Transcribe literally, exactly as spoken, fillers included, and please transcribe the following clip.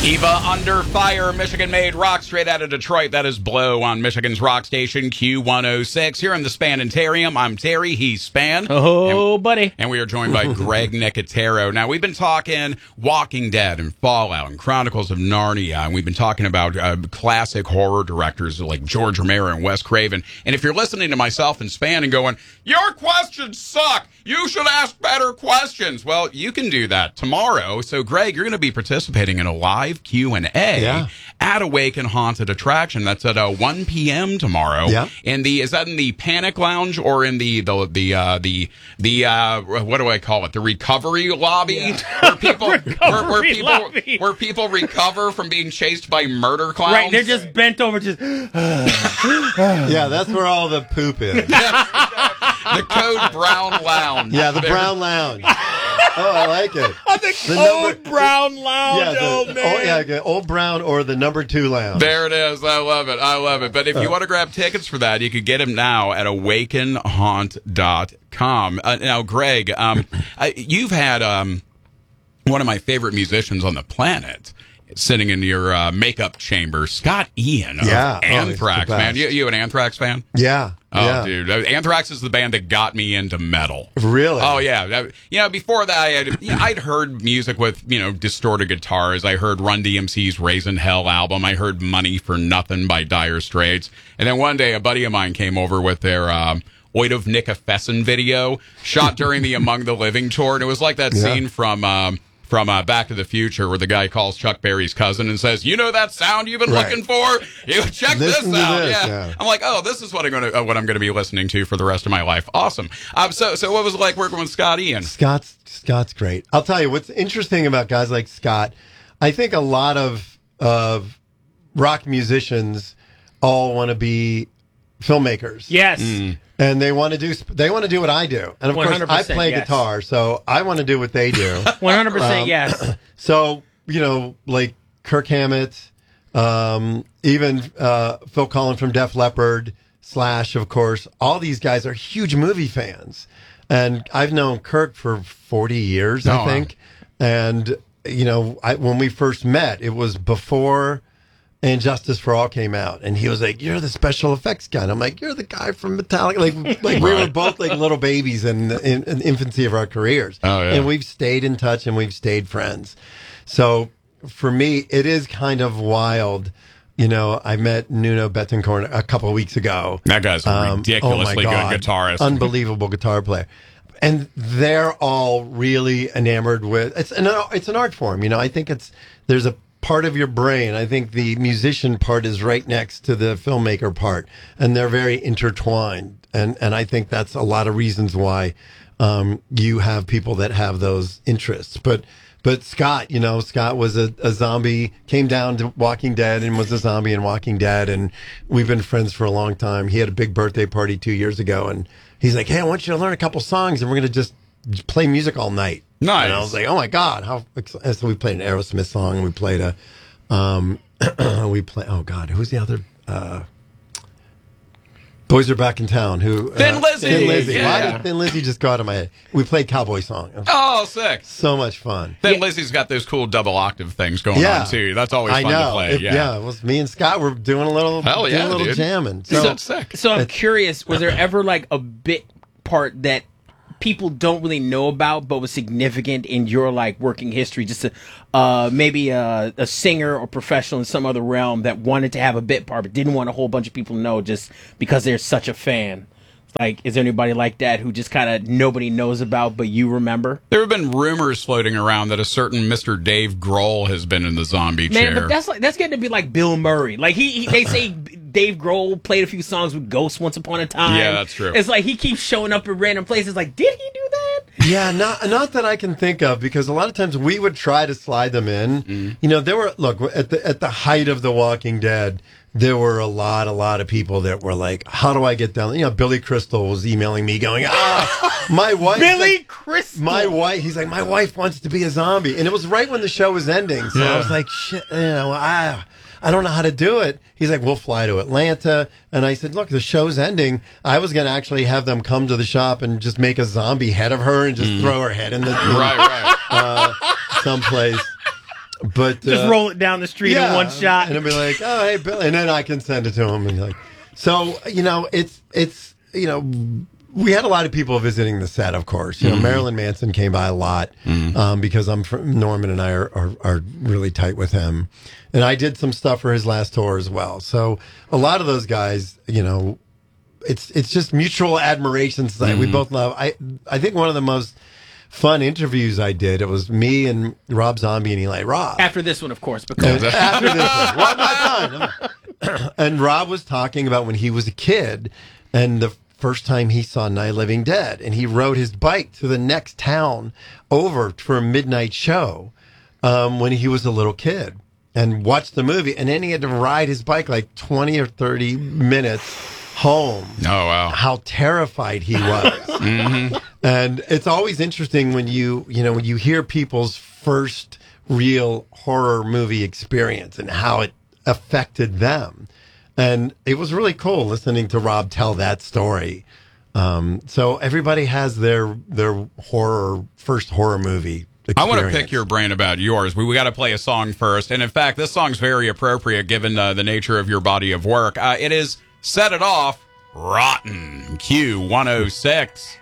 Eva Under Fire, Michigan-made rock straight out of Detroit. That is Blow on Michigan's rock station Q one oh six. Here in the Spanitarium, I'm Terry, he's Span. Oh, and, buddy. And we are joined by Greg Nicotero. Now, we've been talking Walking Dead and Fallout and Chronicles of Narnia, and we've been talking about uh, classic horror directors like George Romero and Wes Craven. And if you're listening to myself and Span and going, your questions suck, you should ask better questions, well, you can do that tomorrow. So, Greg, you're going to be participating in a live Q and A yeah. at Awaken Haunted Attraction. That's at uh, one p.m. tomorrow. Yeah. In the is that in the Panic Lounge or in the the the uh, the the uh, what do I call it? The recovery lobby, yeah. where people where, where people lobby. where people recover from being chased by murder clowns. Right, they're just bent over, just. Yeah, that's where all the poop is. The Code Brown Lounge. Yeah, the Brown Lounge. Oh, I like it. The, the old number, Brown Lounge. Yeah, the, oh, man. Oh, yeah, okay, Old Brown or the number two lounge. There it is. I love it. I love it. But if you uh, want to grab tickets for that, you could get them now at awaken haunt dot com. Uh, now, Greg, um, I, you've had um, one of my favorite musicians on the planet sitting in your uh, makeup chamber, Scott Ian of yeah. Anthrax, oh, man. You, you an Anthrax fan? Yeah. Oh, yeah. dude. Anthrax is the band that got me into metal. Really? Oh, yeah. You know, before that, I had, you know, I'd heard music with, you know, distorted guitars. I heard Run D M C's Raising Hell album. I heard Money for Nothing by Dire Straits. And then one day, a buddy of mine came over with their um, Oid of Nick Fessin video shot during the Among the Living tour. And it was like that yeah. scene from... Um, From uh, Back to the Future, where the guy calls Chuck Berry's cousin and says, "You know that sound you've been right. looking for? You check Listen this out." This, yeah. yeah, I'm like, "Oh, this is what I'm going to uh, what I'm going to be listening to for the rest of my life." Awesome. Um, so, so what was it like working with Scott Ian? Scott's Scott's great. I'll tell you what's interesting about guys like Scott. I think a lot of of rock musicians all want to be filmmakers. Yes. Mm. And they want to do they want to do what I do. And of course, I play yes. guitar, so I want to do what they do. one hundred percent um, yes. So, you know, like Kirk Hammett, um, even uh, Phil Collins from Def Leppard, Slash, of course, all these guys are huge movie fans. And I've known Kirk for forty years, I oh, think. Wow. And, you know, I, when we first met, it was before And Justice for All came out, and he was like, "You're the special effects guy." And I'm like, "You're the guy from Metallica." Like, like we were both like little babies in, in, in the infancy of our careers. Oh, yeah. And we've stayed in touch, and we've stayed friends. So for me, it is kind of wild. You know, I met Nuno Bettencourt a couple of weeks ago. That guy's a Um, ridiculously oh my God. good guitarist. Unbelievable guitar player. And they're all really enamored with it's an it's an art form. You know, I think it's there's a part of your brain. I think the musician part is right next to the filmmaker part, and they're very intertwined. And and I think that's a lot of reasons why um, you have people that have those interests. But but Scott, you know, Scott was a, a zombie, came down to Walking Dead and was a zombie in Walking Dead, and we've been friends for a long time. He had a big birthday party two years ago, and he's like, "Hey, I want you to learn a couple songs, and we're going to just play music all night." Nice. And I was like, "Oh my God, how!" And so we played an Aerosmith song, and we played a, um, we play. Oh God, who's the other? Uh, Boys Are Back in Town. Who? Thin uh, Lizzy. Thin Lizzy. Yeah. Why did Thin Lizzy just go out of my head? We played Cowboy Song. Oh, sick. So much fun. Then yeah. Lizzie's got those cool double octave things going yeah. on, too. That's always I fun know. to play. It, yeah. yeah, it was me and Scott were doing a little, Hell doing yeah, a little dude. jamming. So, So, that's sick. So I'm curious, was there ever like a bit part that people don't really know about but was significant in your like working history, just a, uh, maybe a, a singer or professional in some other realm that wanted to have a bit part but didn't want a whole bunch of people to know just because they're such a fan? Like, is there anybody like that who just kind of nobody knows about but you remember? There have been rumors floating around that a certain Mister Dave Grohl has been in the zombie Man, chair. but that's like that's getting to be like Bill Murray. Like he, he they say Dave Grohl played a few songs with Ghost once upon a time. Yeah, that's true. It's like he keeps showing up in random places. Like, did he do that? yeah, not not that I can think of, because a lot of times we would try to slide them in. Mm. You know, there were look at the at the height of The Walking Dead. There were a lot, a lot of people that were like, "How do I get down?" You know, Billy Crystal was emailing me, going, "Ah, my wife." Billy like, Crystal. My wife. He's like, "My wife wants to be a zombie," and it was right when the show was ending. So yeah. I was like, "Shit, you know, I, I don't know how to do it." He's like, "We'll fly to Atlanta," and I said, "Look, the show's ending. I was going to actually have them come to the shop and just make a zombie head of her and just mm. throw her head in the in, right, right, uh, someplace." But Just uh, roll it down the street in one shot. and I'll be like, "Oh, hey, Bill," and then I can send it to him, and like, so you know, it's it's you know, we had a lot of people visiting the set, of course. You know, mm-hmm. Marilyn Manson came by a lot mm-hmm. um, because I'm from, Norman and I are, are are really tight with him, and I did some stuff for his last tour as well. So a lot of those guys, you know, it's it's just mutual admiration. Mm-hmm. We both love. I I think one of the most fun interviews I did. It was me and Rob Zombie and Eli Roth. After this one, of course, because after this one, well, not fun. And Rob was talking about when he was a kid and the first time he saw Night of the Living Dead, and he rode his bike to the next town over for a midnight show um, when he was a little kid and watched the movie, and then he had to ride his bike like twenty or thirty minutes home. Oh, wow. How terrified he was. mm-hmm. And it's always interesting when you, you know, when you hear people's first real horror movie experience and how it affected them. And it was really cool listening to Rob tell that story. Um, so everybody has their their horror first horror movie experience. I want to pick your brain about yours. We, we got to play a song first. And in fact, this song's very appropriate given uh, the nature of your body of work. Uh, it is Set It Off, Rotten, Q one oh six.